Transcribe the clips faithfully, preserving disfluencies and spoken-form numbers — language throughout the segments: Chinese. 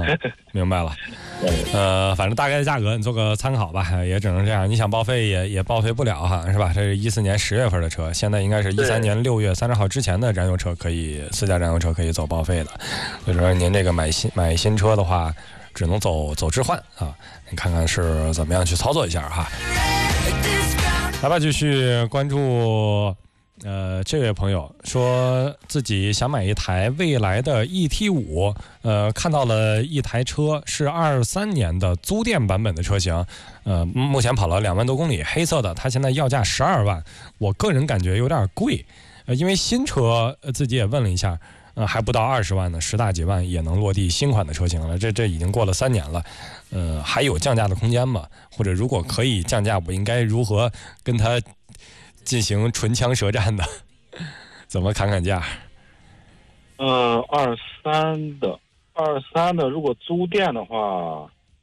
明白了。呃，反正大概的价格你做个参考吧，也只能这样。你想报废也也报废不了哈，是吧？这是一四年十月份的车，现在应该是一三年六月三十号之前的燃油车可以，私家燃油车可以走报废的。所以说您这个买新买新车的话，只能走走置换啊，你看看是怎么样去操作一下哈。来吧，继续关注。呃，这位朋友说自己想买一台蔚来的 E T 五，呃，看到了一台车是二三年的租店版本的车型，呃，目前跑了两万多公里，黑色的，它现在要价十二万，我个人感觉有点贵，呃，因为新车、呃、自己也问了一下，呃，还不到二十万呢，十大几万也能落地新款的车型了，这这已经过了三年了，呃，还有降价的空间吗？或者如果可以降价，我应该如何跟它进行唇枪舌战的，怎么砍砍价？ 呃，二三的，二三的，如果租店的话，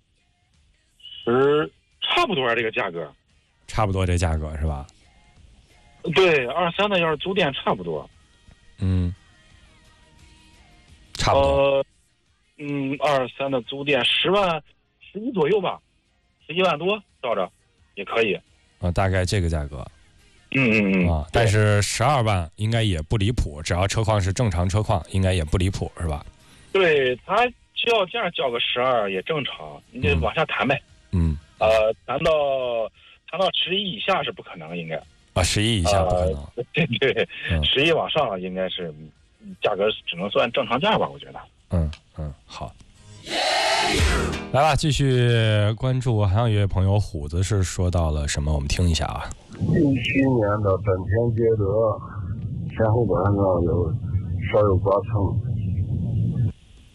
十差不多这个价格， 差不多这价格是吧？ 对，二三的要是租店差不多， 嗯，差不多。 呃，嗯，二三的租店十万十一左右吧，十一万多照着也可以。 啊，大概这个价格。 嗯嗯嗯啊，但是十二万应该也不离谱，只要车况是正常车况，应该也不离谱，是吧？ 对，他叫价叫个十二也正常，你得往下谈呗。 嗯。 呃，谈到谈到十一以下是不可能，应该。 啊，十一以下不可能。 呃、对对，十一、嗯、往上应该是价格只能算正常价吧，我觉得。 嗯嗯，好。来吧，继续关注。还有一位朋友虎子是说到了什么？我们听一下啊。 一七年的本田捷德前后板上有稍有刮蹭。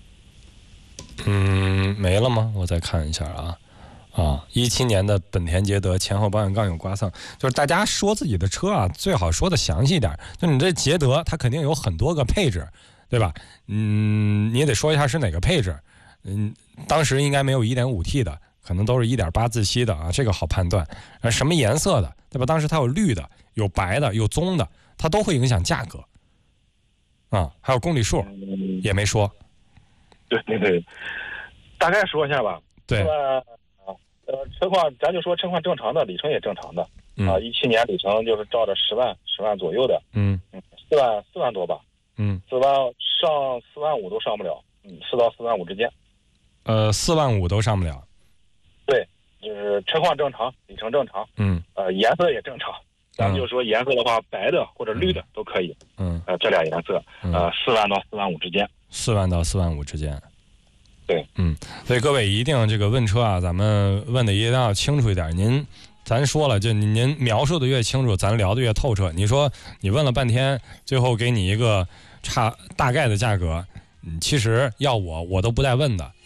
嗯，没了吗？我再看一下啊。啊，一七年的本田捷德前后保险杠有刮蹭，就是大家说自己的车啊，最好说的详细一点。就你这捷德，它肯定有很多个配置，对吧？嗯，你也得说一下是哪个配置。嗯，当时应该没有 一点五 T 的，可能都是 一点八 自吸的啊，这个好判断。呃，什么颜色的，对吧？当时它有绿的，有白的，有棕的，它都会影响价格。啊，还有公里数也没说。 对对对，大概说一下吧。 对。 呃，车况咱就说车况正常的，里程也正常的。 嗯、 啊，一七年里程就是照着十万十万左右的。 嗯嗯，四万四万多吧。 嗯， 四万上四万五都上不了。嗯，四到四万五之间。 呃，四万五都上不了。 对，就是车况正常，里程正常， 嗯， 呃，颜色也正常。咱们就说颜色的话，白的或者绿的都可以。 嗯， 呃，这俩颜色，呃，四万到四万五之间。 四万到四万五之间。 对， 嗯，所以各位一定这个问车啊，咱们问的一定要清楚一点。您，咱说了，就您描述的越清楚，咱聊的越透彻。你说你问了半天，最后给你一个差大概的价格。嗯，其实要我我都不带问的。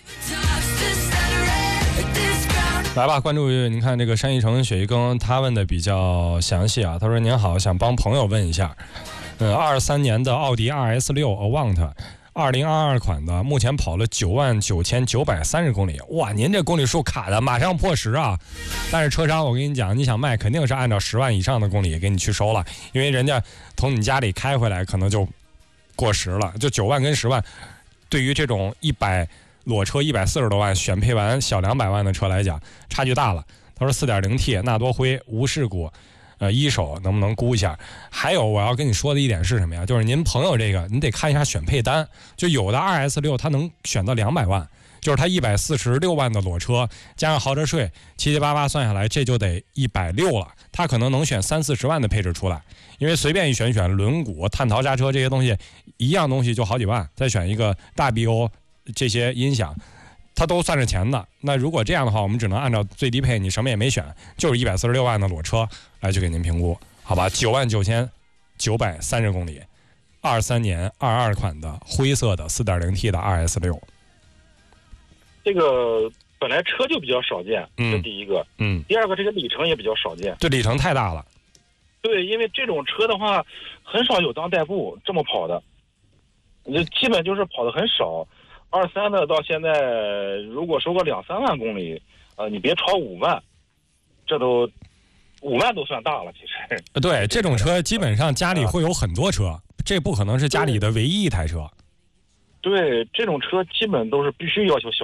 来吧，关注您看这个山一城雪一更，他问的比较详细啊。他说：“您好，想帮朋友问一下，呃，二三年的奥迪 R S 六 Avant， 二零二二款的，目前跑了九万九千九百三十公里，哇，您这公里数卡的马上破十啊！但是车商我跟你讲，你想卖肯定是按照十万以上的公里给你去收了，因为人家从你家里开回来可能就过时了，就九万跟十万。”对于这种一百裸车一百四十多万选配完小两百万的车来讲，差距大了。他说 四点零 T 纳多辉无事故，呃，一手能不能估一下？还有我要跟你说的一点是什么呀？就是您朋友这个，你得看一下选配单。就有的 R S 六 它能选到两百万，就是它一百四十六万的裸车加上豪车税，七七八八算下来，这就得一百六了。它可能能选三四十万的配置出来。因为随便一选选轮毂、碳陶刹车这些东西，一样东西就好几万，再选一个大 B O 这些音响，它都算是钱的。那如果这样的话，我们只能按照最低配，你什么也没选，就是一百四十六万的裸车来去给您评估，好吧？九万九千九百三十公里，二三年二二款的灰色的 四点零 T 的 R S 六。 这个本来车就比较少见，这、嗯、第一个， 嗯， 第二个这个里程也比较少见， 这里程太大了。 对，因为这种车的话，很少有当代步这么跑的，这基本就是跑的很少。二三的到现在，如果收个两三万公里，呃，你别超五万，这都五万都算大了。其实， 对，这种车基本上家里会有很多车，啊、这不可能是家里的唯一一台车。 对，这种车基本都是必须要求小。